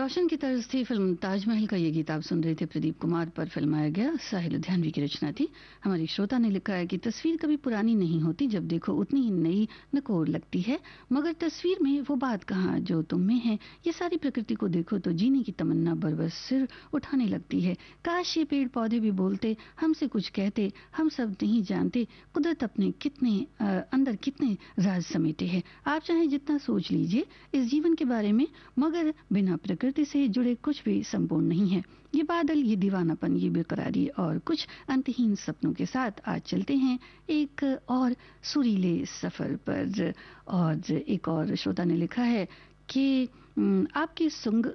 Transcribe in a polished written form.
रोशन की तर्ज थी फिल्म ताजमहल का ये गीत आप सुन रहे थे। प्रदीप कुमार पर फिल्माया गया, साहिल लुधियानवी की रचना थी। हमारी श्रोता ने लिखा है कि तस्वीर कभी पुरानी नहीं होती, जब देखो उतनी ही नई नकोर लगती है, मगर तस्वीर में वो बात कहाँ जो तुम में है। ये सारी प्रकृति को देखो तो जीने की तमन्ना बरबस सिर उठाने लगती है। काश ये पेड़ पौधे भी बोलते, हमसे कुछ कहते, हम सब नहीं जानते कुदरत अपने कितने अंदर कितने राज समेटे हैं। आप चाहे जितना सोच लीजिए इस जीवन के बारे में, मगर बिना प्रकृति से जुड़े कुछ भी संपूर्ण नहीं है। ये बादल, ये दीवानापन, ये बेकरारी और कुछ अंतहीन सपनों के साथ आज चलते हैं एक और सुरीले सफर पर। और एक और श्रोता ने लिखा है कि आपकी